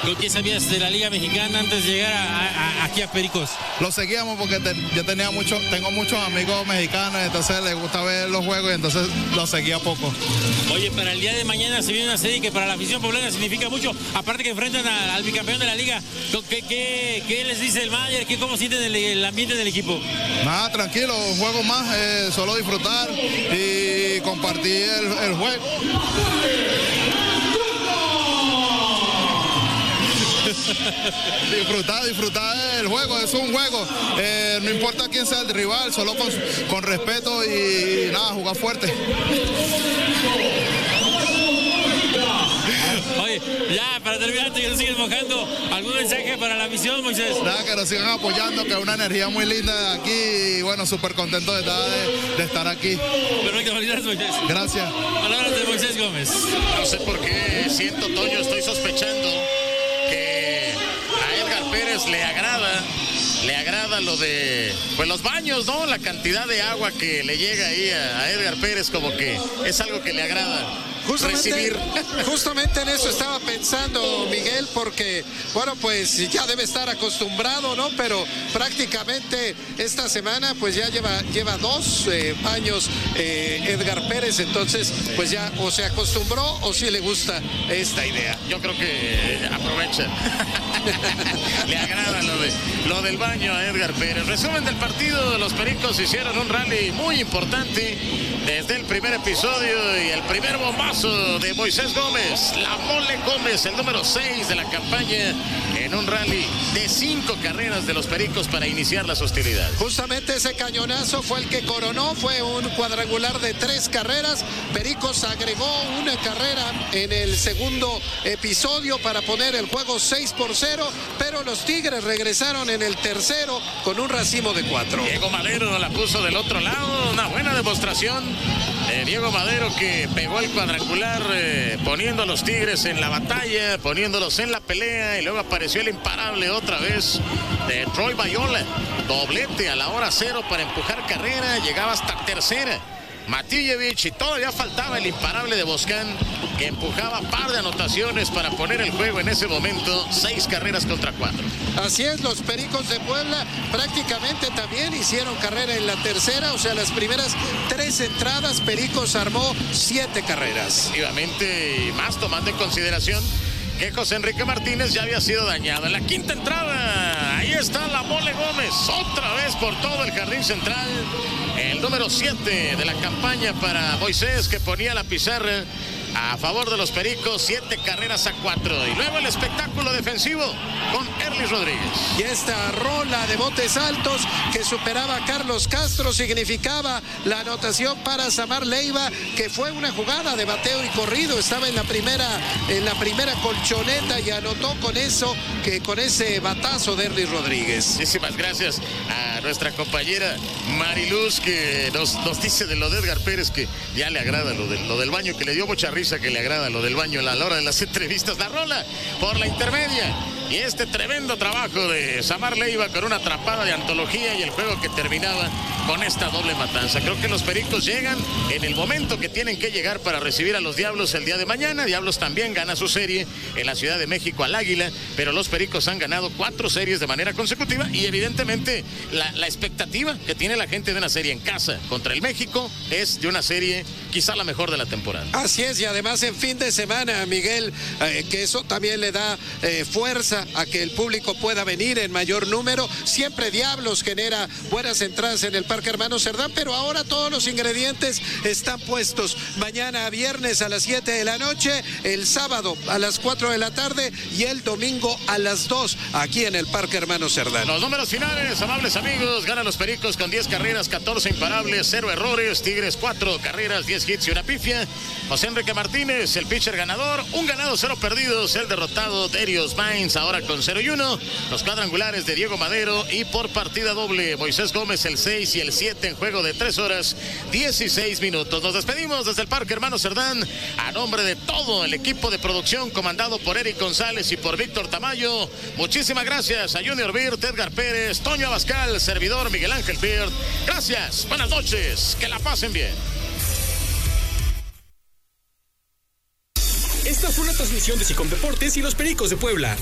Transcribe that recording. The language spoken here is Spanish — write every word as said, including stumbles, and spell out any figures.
¿Con qué sabías de la Liga Mexicana antes de llegar a, a, aquí a Pericos? Lo seguíamos porque te, yo tenía mucho, tengo muchos amigos mexicanos, entonces les gusta ver los juegos y entonces lo seguía poco. Oye, para el día de mañana se viene una serie que para la afición poblana significa mucho, aparte que enfrentan a, al bicampeón de la Liga. ¿Qué, qué, qué les dice el manager? ¿Qué, ¿Cómo sienten el, el ambiente del equipo? Nada, tranquilo, un juego más, eh, solo disfrutar y compartir el, el juego. disfrutar, disfrutar el juego, es un juego, eh, no importa quién sea el rival, solo con, con respeto y nada, jugar fuerte. Oye, ya para terminar, que nos sigues mojando, ¿algún mensaje para la misión, Moisés? Nada, que nos sigan apoyando, que es una energía muy linda de aquí y bueno, súper contento de estar, de, de estar aquí. Perfecto, felicidades, Moisés. Gracias. Palabras de Moisés Gómez. No sé por qué siento, Toño, estoy sospechando que a Edgar Pérez le agrada, le agrada lo de, pues los baños, ¿no? La cantidad de agua que le llega ahí a, a Edgar Pérez, como que es algo que le agrada. Justamente, recibir. justamente en eso estaba pensando Miguel, porque bueno, pues ya debe estar acostumbrado, ¿no? Pero prácticamente esta semana pues ya lleva, lleva dos eh, años eh, Edgar Pérez, entonces pues ya o se acostumbró o sí le gusta esta idea. Yo creo que eh, aprovecha. Le agrada lo, de, lo del baño a Edgar Pérez. Resumen del partido, los Pericos hicieron un rally muy importante desde el primer episodio y el primer bombazo de Moisés Gómez, la Mole Gómez, el número seis de la campaña, en un rally de cinco carreras de los Pericos para iniciar las hostilidades. Justamente ese cañonazo fue el que coronó, fue un cuadrangular de tres carreras. Pericos agregó una carrera en el segundo episodio para poner el juego seis por cero, pero los Tigres regresaron en el tercero con un racimo de cuatro. Diego Madero la puso del otro lado, una buena demostración de Diego Madero, que pegó el cuadrangular eh, poniendo a los Tigres en la batalla, poniéndolos en la pelea, y luego apareció el imparable otra vez de Troy Bayola, doblete a la hora cero para empujar carrera, llegaba hasta tercera Matijevich, y todavía faltaba el imparable de Boscán, que empujaba par de anotaciones para poner el juego en ese momento, seis carreras contra cuatro. Así es, los Pericos de Puebla prácticamente también hicieron carrera en la tercera, o sea, las primeras tres entradas Pericos armó siete carreras. Efectivamente, y más tomando en consideración que José Enrique Martínez ya había sido dañado. En la quinta entrada, ahí está la Mole Gómez, otra vez por todo el jardín central, el número siete de la campaña para Moisés, que ponía la pizarra a favor de los Pericos, siete carreras a cuatro. Y luego el espectáculo defensivo con Erlis Rodríguez. Y esta rola de botes altos que superaba a Carlos Castro significaba la anotación para Samar Leiva, que fue una jugada de bateo y corrido. Estaba en la primera, en la primera colchoneta y anotó con eso, que con ese batazo de Erlis Rodríguez. Muchísimas gracias a nuestra compañera Mariluz, que nos, nos dice de lo de Edgar Pérez, que ya le agrada lo, de, lo del baño, que le dio mucha risa, que le agrada lo del baño a la hora de las entrevistas. La rola por la intermedia y este tremendo trabajo de Samar Leiva con una atrapada de antología y el juego que terminaba con esta doble matanza. Creo que los Pericos llegan en el momento que tienen que llegar para recibir a los Diablos el día de mañana. Diablos también gana su serie en la Ciudad de México al Águila, pero los Pericos han ganado cuatro series de manera consecutiva, y evidentemente la, la expectativa que tiene la gente de una serie en casa contra el México es de una serie quizá la mejor de la temporada. Así es, y además en fin de semana, Miguel, eh, que eso también le da eh, fuerza a que el público pueda venir en mayor número. Siempre Diablos genera buenas entradas en el Parque Hermano Cerdán, pero ahora todos los ingredientes están puestos. Mañana viernes a las siete de la noche, el sábado a las cuatro de la tarde y el domingo a las dos, aquí en el Parque Hermano Cerdán. Los números finales, amables amigos: ganan los Pericos con diez carreras, catorce imparables, cero errores. Tigres cuatro carreras, diez hits y una pifia. José Enrique Martínez, el pitcher ganador, un ganado, cero perdidos. El derrotado Darius Mines, ahora con cero y uno. Los cuadrangulares de Diego Madero, y por partida doble Moisés Gómez, el seis y el siete, en juego de tres horas dieciséis minutos. Nos despedimos desde el Parque Hermano Cerdán a nombre de todo el equipo de producción comandado por Eric González y por Víctor Tamayo. Muchísimas gracias a Junior Birt, Edgar Pérez, Toño Abascal, servidor Miguel Ángel Birt. Gracias, buenas noches, que la pasen bien. Esta fue una transmisión de Sicom Deportes y los Pericos de Puebla.